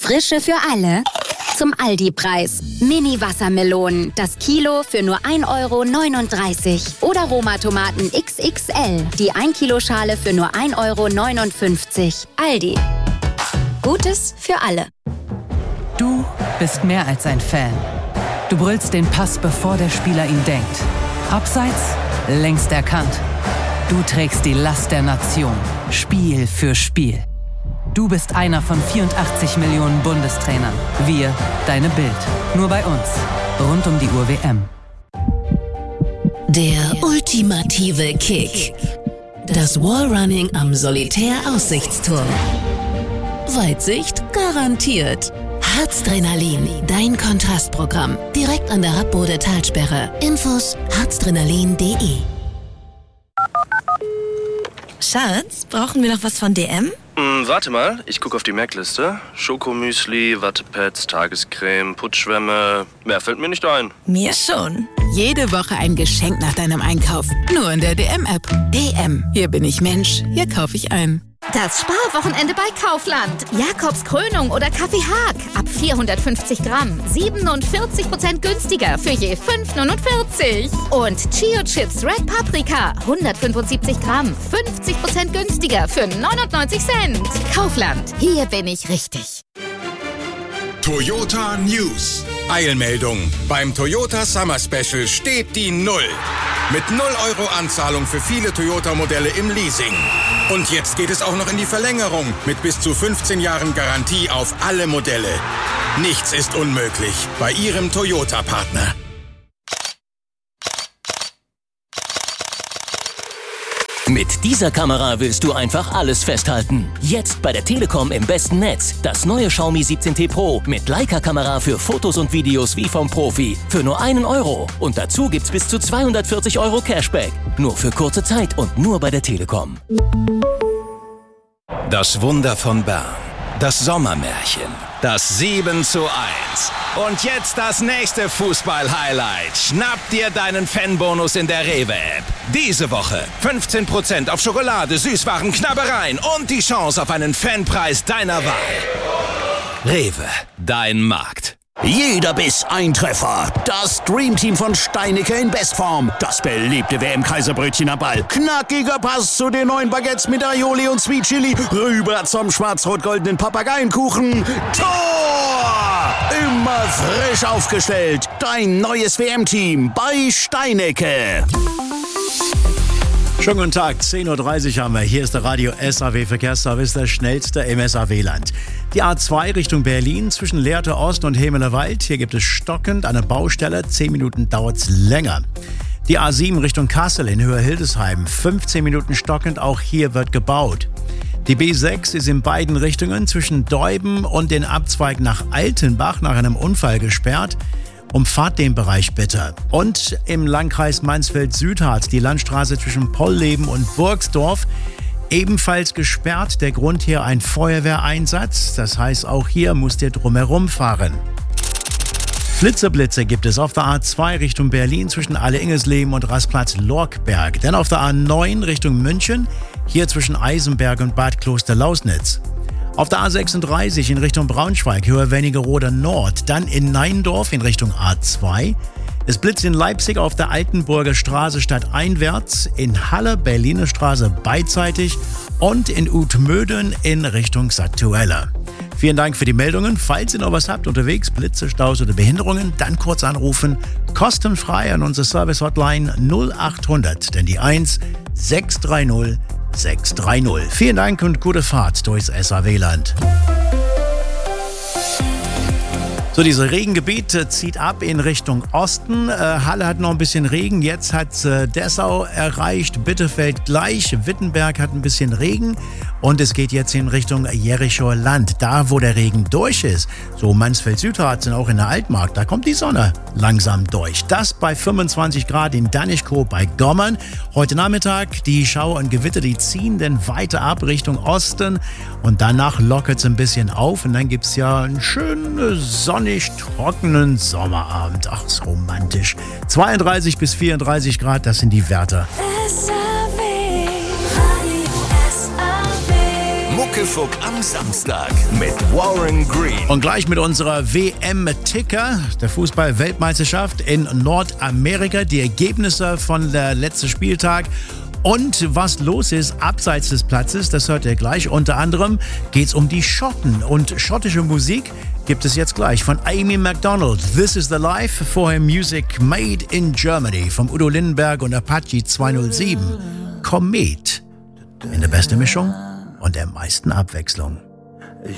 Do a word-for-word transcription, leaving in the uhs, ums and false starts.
Frische für alle. Zum Aldi-Preis. Mini-Wassermelonen. Das Kilo für nur ein Euro neununddreißig. Oder Roma-Tomaten X X L. Die ein Kilo Schale für nur ein Euro neunundfünfzig. Aldi. Gutes für alle. Du bist mehr als ein Fan. Du brüllst den Pass, bevor der Spieler ihn denkt. Abseits, längst erkannt. Du trägst die Last der Nation. Spiel für Spiel. Du bist einer von vierundachtzig Millionen Bundestrainern. Wir, deine Bild. Nur bei uns. Rund um die Uhr W M. Der ultimative Kick. Das Wallrunning am Solitär-Aussichtsturm. Weitsicht garantiert. Harzdrenalin, dein Kontrastprogramm. Direkt an der Radbode Talsperre. Infos harzdrenalin punkt de. Schatz, brauchen wir noch was von D M? Mm, warte mal, ich gucke auf die Merkliste. Schokomüsli, Wattepads, Tagescreme, Putzschwämme. Mehr fällt mir nicht ein. Mir schon. Jede Woche ein Geschenk nach deinem Einkauf. Nur in der D M-App. D M. Hier bin ich Mensch. Hier kaufe ich ein. Das Sparwochenende bei Kaufland. Jakobs Krönung oder Kaffee Haag. Ab vierhundertfünfzig Gramm. siebenundvierzig Prozent günstiger für je fünf neunundvierzig. Und Chio Chips Red Paprika. hundertfünfundsiebzig Gramm. fünfzig Prozent günstiger für neunundneunzig Cent. Kaufland. Hier bin ich richtig. Toyota News. Eilmeldung. Beim Toyota Summer Special steht die Null. Mit null Euro Anzahlung für viele Toyota-Modelle im Leasing. Und jetzt geht es auch noch in die Verlängerung mit bis zu fünfzehn Jahren Garantie auf alle Modelle. Nichts ist unmöglich bei Ihrem Toyota-Partner. Mit dieser Kamera willst du einfach alles festhalten. Jetzt bei der Telekom im besten Netz. Das neue Xiaomi siebzehn T Pro mit Leica-Kamera für Fotos und Videos wie vom Profi. Für nur einen Euro. Und dazu gibt's bis zu zweihundertvierzig Euro Cashback. Nur für kurze Zeit und nur bei der Telekom. Das Wunder von Bern. Das Sommermärchen. Das sieben zu eins. Und jetzt das nächste Fußball-Highlight. Schnapp dir deinen Fanbonus in der Rewe-App. Diese Woche fünfzehn Prozent auf Schokolade, Süßwaren, Knabbereien und die Chance auf einen Fanpreis deiner Wahl. Rewe, dein Markt. Jeder Biss ein Treffer. Das Dreamteam von Steinicke in Bestform. Das beliebte W M-Kaiserbrötchen am Ball. Knackiger Pass zu den neuen Baguettes mit Aioli und Sweet Chili. Rüber zum schwarz-rot-goldenen Papageienkuchen. Tor! Immer frisch aufgestellt. Dein neues W M-Team bei Steinicke. Schönen guten Tag, zehn Uhr dreißig haben wir. Hier ist der Radio S A W Verkehrsservice, der schnellste im S A W-Land. Die A zwei Richtung Berlin zwischen Lehrte Ost und Hemelerwald. Hier gibt es stockend eine Baustelle. Zehn Minuten dauert es länger. Die A sieben Richtung Kassel in Höhe Hildesheim. fünfzehn Minuten stockend, auch hier wird gebaut. Die B sechs ist in beiden Richtungen zwischen Deuben und den Abzweig nach Altenbach nach einem Unfall gesperrt. Umfahrt den Bereich bitte. Und im Landkreis Mansfeld-Südharz die Landstraße zwischen Polleben und Burgsdorf ebenfalls gesperrt. Der Grund hier ein Feuerwehreinsatz. Das heißt, auch hier müsst ihr drumherum fahren. Flitzeblitze gibt es auf der A zwei Richtung Berlin zwischen Alle-Ingesleben und Rastplatz-Lorkberg. Dann auf der A neun Richtung München, hier zwischen Eisenberg und Bad Kloster-Lausnitz. Auf der A sechsunddreißig in Richtung Braunschweig, Höhe Wernigerode Nord, dann in Neindorf in Richtung A zwei. Es blitzt in Leipzig auf der Altenburger Straße stadteinwärts, in Halle, Berliner Straße beidseitig und in Utmöden in Richtung Sattuella. Vielen Dank für die Meldungen. Falls ihr noch was habt unterwegs, Blitze, Staus oder Behinderungen, dann kurz anrufen. Kostenfrei an unsere Service-Hotline null acht hundert, denn die eins sechs drei null sechs drei null. Vielen Dank und gute Fahrt durchs S A W-Land. So, dieses Regengebiet zieht ab in Richtung Osten. Äh, Halle hat noch ein bisschen Regen. Jetzt hat äh, Dessau erreicht, Bitterfeld gleich. Wittenberg hat ein bisschen Regen. Und es geht jetzt in Richtung Jerichoer Land. Da, wo der Regen durch ist, so Mansfeld-Südharz und auch in der Altmark, da kommt die Sonne langsam durch. Das bei fünfundzwanzig Grad in Danischkow bei Gommern. Heute Nachmittag die Schauer und Gewitter, die ziehen dann weiter ab Richtung Osten. Und danach lockert es ein bisschen auf. Und dann gibt es ja einen schönen sonnig trockenen Sommerabend. Ach, so romantisch. zweiunddreißig bis vierunddreißig Grad, das sind die Werte. Mucke Unfug am Samstag mit Warren Green. Und gleich mit unserer W M-Ticker der Fußball-Weltmeisterschaft in Nordamerika. Die Ergebnisse von der letzten Spieltag. Und was los ist abseits des Platzes, das hört ihr gleich. Unter anderem geht es um die Schotten. Und schottische Musik gibt es jetzt gleich von Amy Macdonald. This is the Life. Vorher Music Made in Germany vom Udo Lindenberg und Apache zweihundertsieben. Komet. In der besten Mischung und der meisten Abwechslung.